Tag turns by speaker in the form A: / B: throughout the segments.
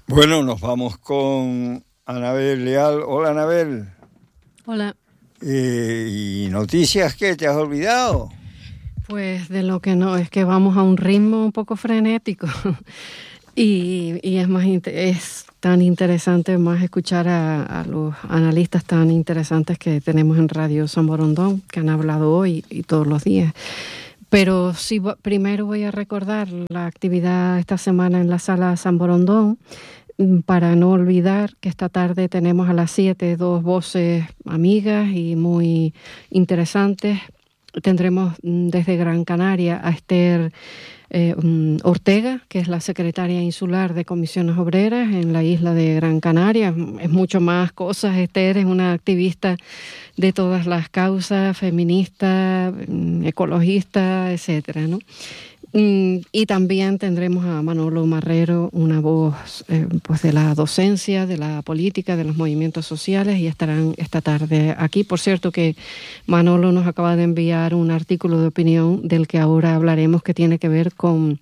A: Bueno, nos vamos con Anabel Leal. Hola, Anabel.
B: Hola.
A: ¿Y noticias qué? ¿Te has olvidado?
B: Pues de lo que no, es que vamos a un ritmo un poco frenético y es tan interesante más escuchar a los analistas tan interesantes que tenemos en Radio San Borondón, que han hablado hoy y todos los días. Pero sí, primero voy a recordar la actividad esta semana en la Sala San Borondón, para no olvidar que esta tarde tenemos a las 7 dos voces amigas y muy interesantes. Tendremos desde Gran Canaria a Esther Ortega, que es la secretaria insular de Comisiones Obreras en la isla de Gran Canaria. Es mucho más cosas. Esther es una activista de todas las causas, feminista, ecologista, etcétera, ¿no? Y también tendremos a Manolo Marrero, una voz pues de la docencia, de la política, de los movimientos sociales, y estarán esta tarde aquí. Por cierto que Manolo nos acaba de enviar un artículo de opinión del que ahora hablaremos, que tiene que ver con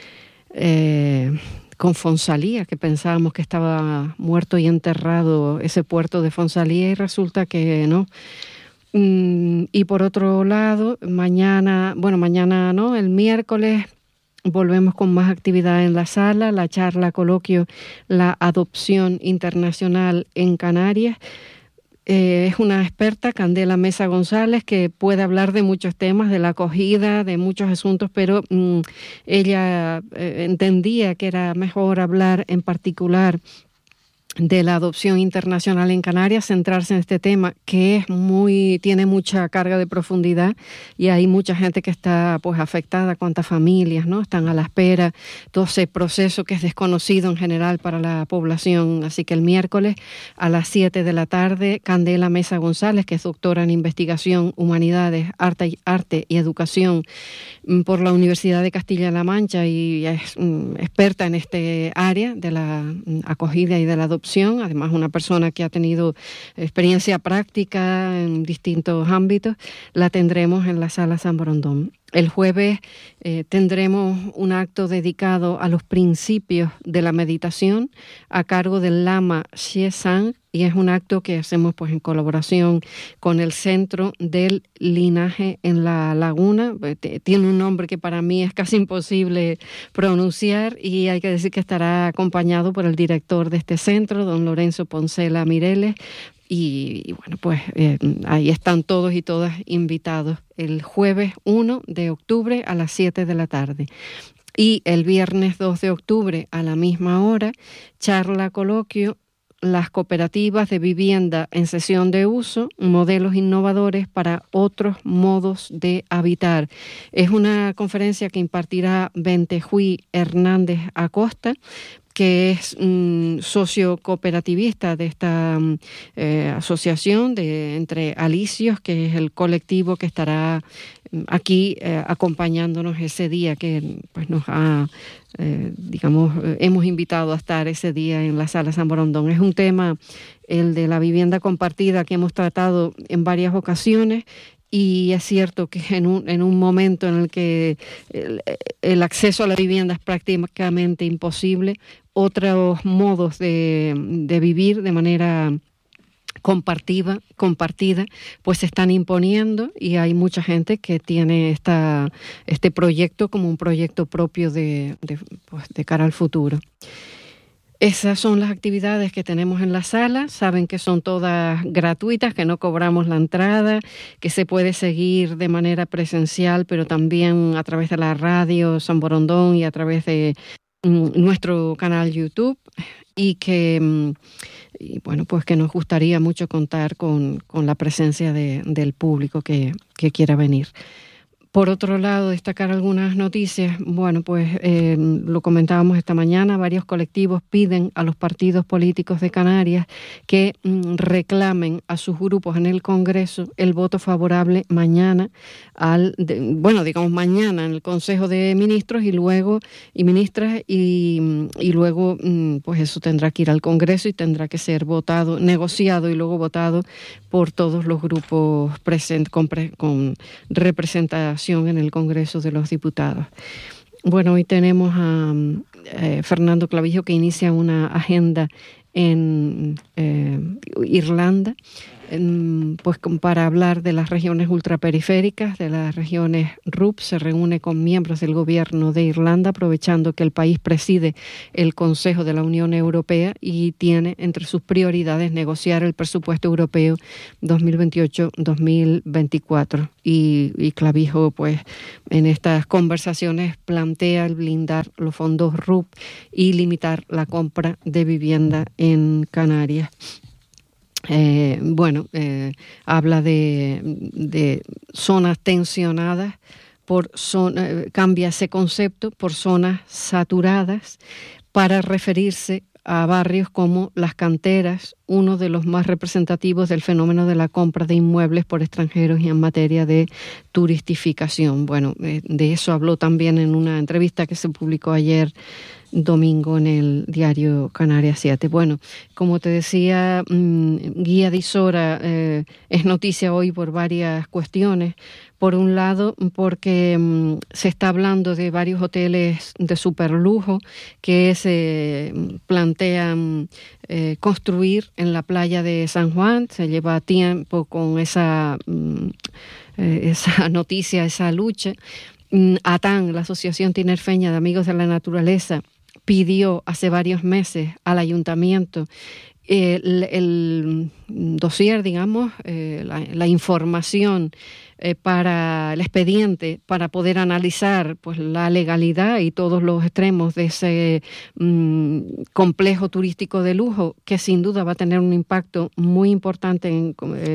B: Fonsalía, que pensábamos que estaba muerto y enterrado ese puerto de Fonsalía, y resulta que no. Y por otro lado, mañana no, el miércoles volvemos con más actividad en la sala, la charla coloquio La adopción internacional en Canarias. Es una experta, Candela Mesa González, que puede hablar de muchos temas, de la acogida, de muchos asuntos, pero ella entendía que era mejor hablar en particular de la adopción internacional en Canarias, centrarse en este tema que tiene mucha carga de profundidad, y hay mucha gente que está pues afectada, cuántas familias, ¿no?, están a la espera, todo ese proceso que es desconocido en general para la población. Así que el miércoles a las 7 de la tarde, Candela Mesa González, que es doctora en investigación, humanidades, arte y educación por la Universidad de Castilla-La Mancha, y es experta en este área de la acogida y de la adopción. Además, una persona que ha tenido experiencia práctica en distintos ámbitos. La tendremos en la Sala San Borondón. El jueves tendremos un acto dedicado a los principios de la meditación a cargo del Lama Xie San, y es un acto que hacemos pues en colaboración con el Centro del Linaje en La Laguna. Tiene un nombre que para mí es casi imposible pronunciar, y hay que decir que estará acompañado por el director de este centro, don Lorenzo Poncela Mireles. Y bueno, pues ahí están todos y todas invitados el jueves 1 de octubre a las 7 de la tarde. Y el viernes 2 de octubre a la misma hora, charla coloquio Las cooperativas de vivienda en cesión de uso, modelos innovadores para otros modos de habitar. Es una conferencia que impartirá Bentejuí Hernández Acosta, que es socio cooperativista de esta asociación entre Alicios, que es el colectivo que estará aquí acompañándonos ese día, que pues nos ha, hemos invitado a estar ese día en la Sala San Borondón. Es un tema, el de la vivienda compartida, que hemos tratado en varias ocasiones. Y es cierto que en un momento en el que el acceso a la vivienda es prácticamente imposible, otros modos de vivir de manera compartida, pues se están imponiendo, y hay mucha gente que tiene este proyecto como un proyecto propio de cara al futuro. Esas son las actividades que tenemos en la sala. Saben que son todas gratuitas, que no cobramos la entrada, que se puede seguir de manera presencial, pero también a través de la radio San Borondón y a través de nuestro canal YouTube, y que bueno, pues que nos gustaría mucho contar con la presencia del público que quiera venir. Por otro lado, destacar algunas noticias. Bueno, pues lo comentábamos esta mañana, varios colectivos piden a los partidos políticos de Canarias que reclamen a sus grupos en el Congreso el voto favorable mañana mañana en el Consejo de Ministros y Ministras, y luego pues eso tendrá que ir al Congreso y tendrá que ser votado, negociado y luego votado por todos los grupos presentes con representación en el Congreso de los Diputados. Bueno, hoy tenemos Fernando Clavijo, que inicia una agenda en Irlanda, pues para hablar de las regiones ultraperiféricas, de las regiones RUP. Se reúne con miembros del gobierno de Irlanda, aprovechando que el país preside el Consejo de la Unión Europea y tiene entre sus prioridades negociar el presupuesto europeo 2028-2024. Y Clavijo, pues, en estas conversaciones plantea el blindar los fondos RUP y limitar la compra de vivienda en Canarias. Habla de zonas tensionadas, cambia ese concepto por zonas saturadas para referirse a barrios como Las Canteras, uno de los más representativos del fenómeno de la compra de inmuebles por extranjeros y en materia de turistificación. Bueno, de eso habló también en una entrevista que se publicó ayer domingo en el diario Canarias 7. Bueno, como te decía, Guía de Isora es noticia hoy por varias cuestiones. Por un lado, porque se está hablando de varios hoteles de superlujo que se plantean construir en la playa de San Juan. Se lleva tiempo con esa noticia, esa lucha. ATAN, la Asociación Tinerfeña de Amigos de la Naturaleza, pidió hace varios meses al ayuntamiento el dossier, digamos, la información para el expediente, para poder analizar pues la legalidad y todos los extremos de ese complejo turístico de lujo, que sin duda va a tener un impacto muy importante en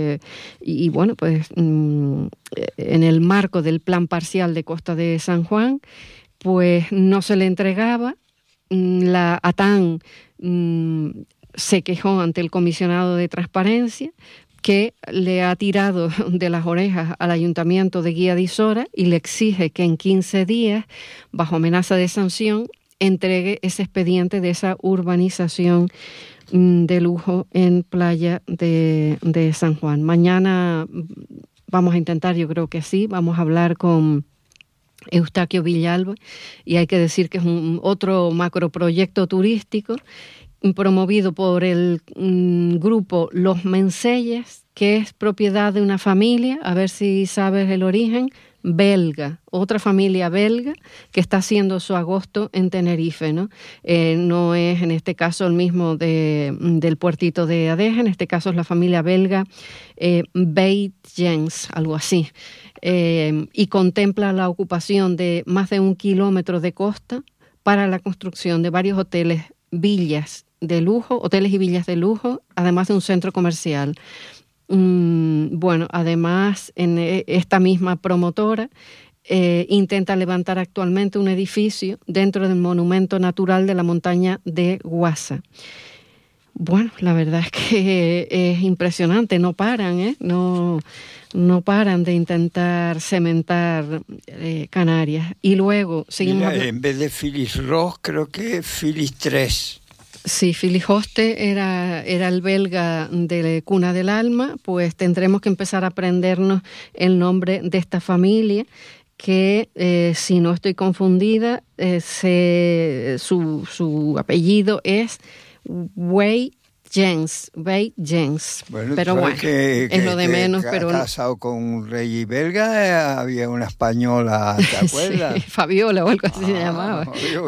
B: el marco del plan parcial de Costa de San Juan, pues no se le entregaba. La ATAN se quejó ante el comisionado de transparencia, que le ha tirado de las orejas al ayuntamiento de Guía de Isora y le exige que en 15 días, bajo amenaza de sanción, entregue ese expediente de esa urbanización de lujo en playa de San Juan. Mañana vamos a intentar, yo creo que sí, vamos a hablar con Eustaquio Villalba, y hay que decir que es otro macroproyecto turístico promovido por el grupo Los Mencelles, que es propiedad de una familia, a ver si sabes el origen, belga, otra familia belga que está haciendo su agosto en Tenerife, ¿no? No es en este caso el mismo del puertito de Adeje, en este caso es la familia belga Beit-Jens, algo así, y contempla la ocupación de más de 1 kilómetro de costa para la construcción de varios hoteles, villas de lujo, hoteles y villas de lujo, además de un centro comercial. Además, en esta misma promotora intenta levantar actualmente un edificio dentro del monumento natural de la montaña de Guasa. Bueno, la verdad es que es impresionante, no paran, no paran de intentar cementar Canarias. Y luego seguimos.
A: Mira, en vez de Phyllis Ross, creo que Phyllis 3.
B: Sí, Phyllis Hoste era el belga de Cuna del Alma, pues tendremos que empezar a aprendernos el nombre de esta familia, que si no estoy confundida, su apellido es Beit-Jens.
A: Bueno,
B: pero bueno, es lo de menos. Pero
A: casado con un rey belga, había una española, ¿te acuerdas?
B: Sí, Fabiola o algo así se llamaba.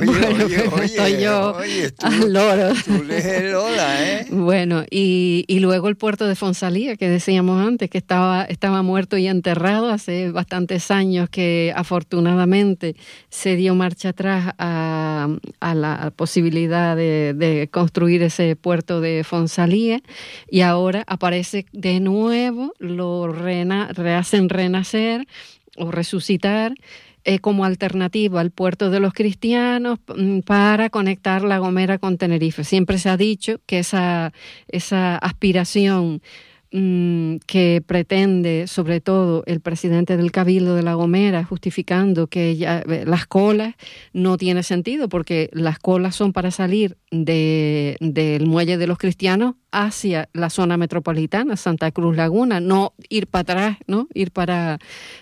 A: Oye,
B: al loro.
A: Tú lees Lola, ¿eh?
B: Bueno, y luego el puerto de Fonsalía, que decíamos antes, que estaba muerto y enterrado hace bastantes años, que afortunadamente se dio marcha atrás a la posibilidad de construir ese puerto de Fonsalía, y ahora aparece de nuevo, lo hacen renacer o resucitar como alternativa al puerto de los cristianos para conectar La Gomera con Tenerife. Siempre se ha dicho que esa aspiración que pretende sobre todo el presidente del Cabildo de La Gomera, justificando que ya las colas, no tiene sentido, porque las colas son para salir del muelle de los cristianos hacia la zona metropolitana, Santa Cruz Laguna, no ir para atrás, ¿no? Ir para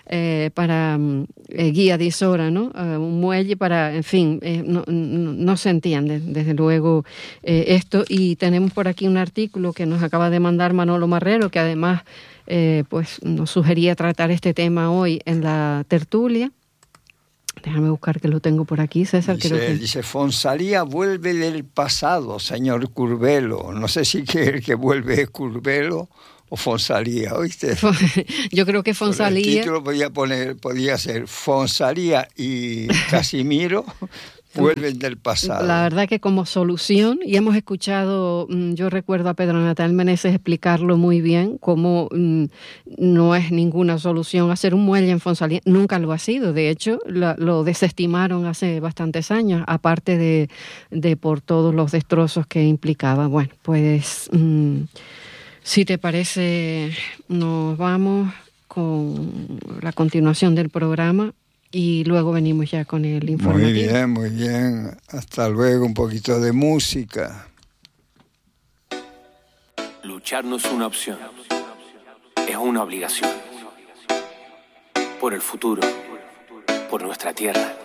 B: Guía de Isora, ¿no? Un muelle para, en fin, no se entiende, desde luego, esto. Y tenemos por aquí un artículo que nos acaba de mandar Manolo Marrero, que además pues nos sugería tratar este tema hoy en la tertulia. Déjame buscar, que lo tengo por aquí, César.
A: Dice, Fonsalía vuelve del pasado, señor Curbelo. No sé si el que vuelve es Curbelo o Fonsalía, ¿oíste?
B: Yo creo que Fonsalía.
A: El título podía ser Fonsalía y Casimiro vuelven del pasado.
B: La verdad que como solución, y hemos escuchado, yo recuerdo a Pedro Natal Meneses explicarlo muy bien, cómo no es ninguna solución hacer un muelle en Fonsalía, nunca lo ha sido, de hecho lo desestimaron hace bastantes años, aparte de por todos los destrozos que implicaba. Bueno, pues si te parece, nos vamos con la continuación del programa. Y luego venimos ya con el informativo.
A: Muy bien. Hasta luego, un poquito de música.
C: Luchar no es una opción, es una obligación. Por el futuro, por nuestra tierra.